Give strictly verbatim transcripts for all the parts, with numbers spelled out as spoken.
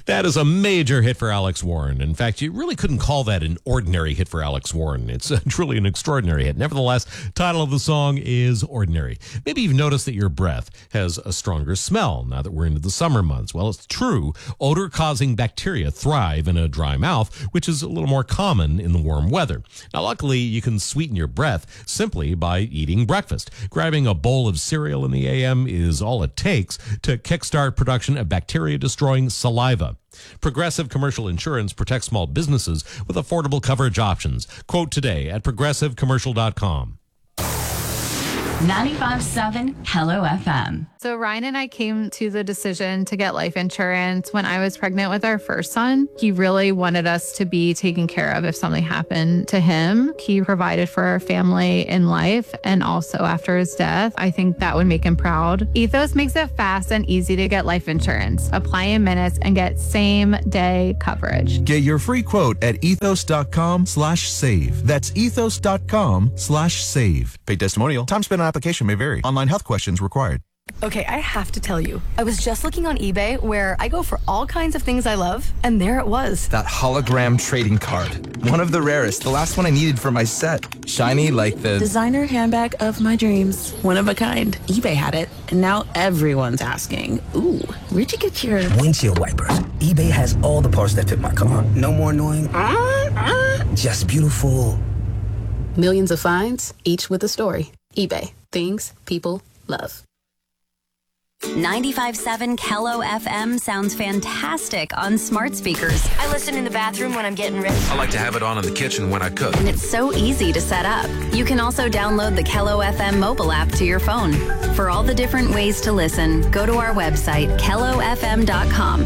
That is a major hit for Alex Warren. In fact, you really couldn't call that an ordinary hit for Alex Warren. It's uh, truly an extraordinary hit. Nevertheless, title of the song is Ordinary. Maybe you've noticed that your breath has a stronger smell now that we're into the summer months. Well, it's true. Odor-causing bacteria thrive in a dry mouth, which is a little more common in the warm weather. Now, luckily, you can sweeten your breath simply by eating breakfast. Grabbing a bowl of cereal in the A M is all it takes to kickstart production of bacteria-destroying saliva. Progressive Commercial Insurance protects small businesses with affordable coverage options. Quote today at progressive commercial dot com. ninety-five point seven Hello F M. So Ryan and I came to the decision to get life insurance when I was pregnant with our first son. He really wanted us to be taken care of if something happened to him. He provided for our family in life and also after his death. I think that would make him proud. Ethos makes it fast and easy to get life insurance. Apply in minutes and get same day coverage. Get your free quote at ethos.com slash save. That's ethos.com slash save. Paid testimonial. Time spent on application may vary. Online health questions required. Okay, I have to tell you, I was just looking on eBay where I go for all kinds of things I love, and there it was. That hologram trading card. One of the rarest. The last one I needed for my set. Shiny like the... designer handbag of my dreams. One of a kind. eBay had it, and now everyone's asking, ooh, where'd you get your... windshield wipers. eBay has all the parts that fit my car. No more annoying... just beautiful. Millions of finds, each with a story. eBay. Things people love. ninety-five point seven Hello F M sounds fantastic on smart speakers. I listen in the bathroom when I'm getting ready. I like to have it on in the kitchen when I cook. And it's so easy to set up. You can also download the Hello F M mobile app to your phone. For all the different ways to listen, go to our website, hello f m dot com.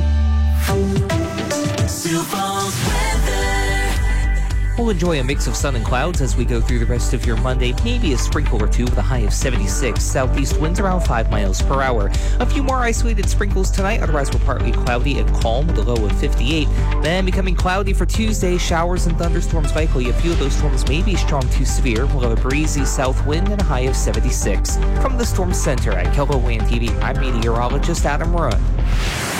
We'll enjoy a mix of sun and clouds as we go through the rest of your Monday. Maybe a sprinkle or two with a high of seventy-six. Southeast winds around five miles per hour. A few more isolated sprinkles tonight. Otherwise, we're partly cloudy and calm with a low of fifty-eight. Then becoming cloudy for Tuesday. Showers and thunderstorms likely. A few of those storms may be strong to severe. We'll have a breezy south wind and a high of seventy-six. From the Storm Center at K L O W A N T V, I'm meteorologist Adam Run.